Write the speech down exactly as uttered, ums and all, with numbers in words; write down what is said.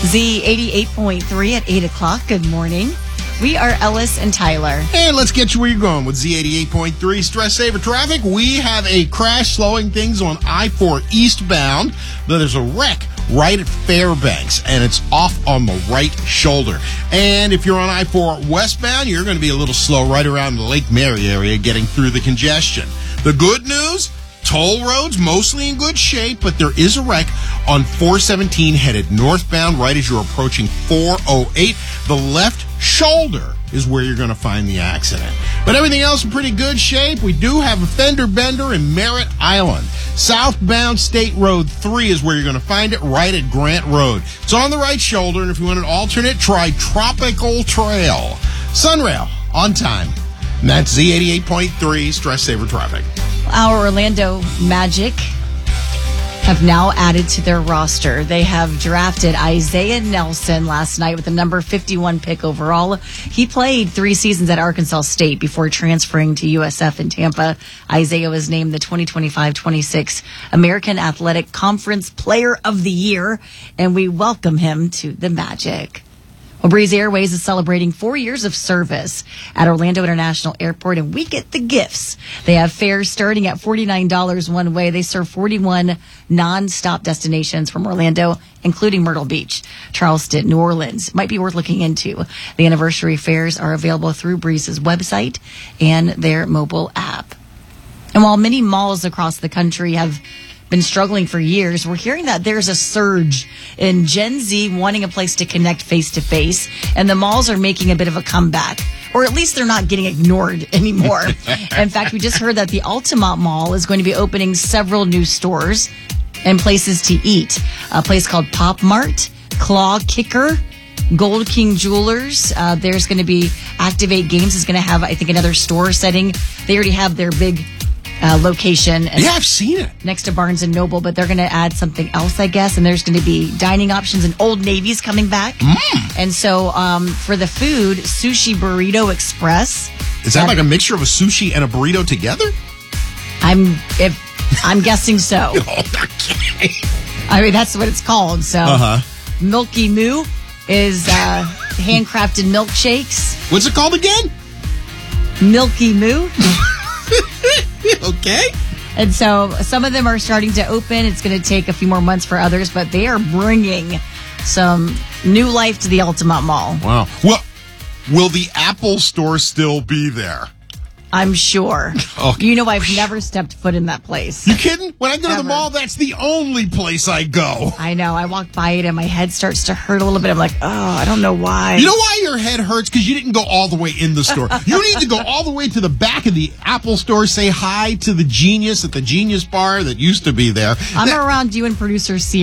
Z eighty-eight point three at eight o'clock. Good morning. We are Ellis and Tyler. And let's get you where you're going with Z eighty-eight point three Stress Saver Traffic. We have a crash slowing things on I four eastbound. There's a wreck right at Fairbanks, and it's off on the right shoulder. And if you're on I four westbound, you're going to be a little slow right around the Lake Mary area getting through the congestion. The good news? Toll roads mostly in good shape, but there is a wreck on four seventeen headed northbound right as you're approaching four oh eight. The left shoulder is where you're going to find the accident. But everything else in pretty good shape. We do have a fender bender in Merritt Island. Southbound State Road three is where you're going to find it, right at Grant Road. It's on the right shoulder, and if you want an alternate, try Tropical Trail. Sunrail, on time. And that's Z eighty-eight point three Stress Saver Traffic. Our Orlando Magic have now added to their roster. They have drafted Isaiah Nelson last night with the number fifty-one pick overall. He played three seasons at Arkansas State before transferring to U S F in Tampa. Isaiah was named the twenty twenty-five twenty-six American Athletic Conference Player of the Year, and we welcome him to the Magic. Well, Breeze Airways is celebrating four years of service at Orlando International Airport, and we get the gifts. They have fares starting at forty-nine dollars one way. They serve forty-one non-stop destinations from Orlando, including Myrtle Beach, Charleston, New Orleans. Might be worth looking into. The anniversary fares are available through Breeze's website and their mobile app. And while many malls across the country have been struggling for years, we're hearing that there's a surge in Gen Z wanting a place to connect face to face, and the malls are making a bit of a comeback, or at least they're not getting ignored anymore. In fact, we just heard that the Altamont Mall is going to be opening several new stores and places to eat. A place called Pop Mart, Claw Kicker, Gold King Jewelers. Uh, there's going to be Activate Games is going to have, I think, another store setting. They already have their big Uh, location. And yeah, I've seen it. Next to Barnes and Noble, but they're going to add something else, I guess, and there's going to be dining options, and Old Navy's coming back. Mm. And so um, for the food, Sushi Burrito Express. Is that, that like a mixture of a sushi and a burrito together? I'm if I'm guessing so. Okay. I mean, that's what it's called. So uh-huh. Milky Moo is uh, handcrafted milkshakes. What's it called again? Milky Moo. Okay. And so some of them are starting to open. It's going to take a few more months for others, but they are bringing some new life to the Altamont Mall. Wow. Well, will the Apple store still be there? I'm sure. Oh. You know, I've never stepped foot in that place. You kidding? When I go to Ever. the mall, that's the only place I go. I know. I walk by it and my head starts to hurt a little bit. I'm like, oh, I don't know why. You know why your head hurts? Because you didn't go all the way in the store. You need to go all the way to the back of the Apple store, say hi to the genius at the Genius Bar that used to be there. I'm That- around you and producer C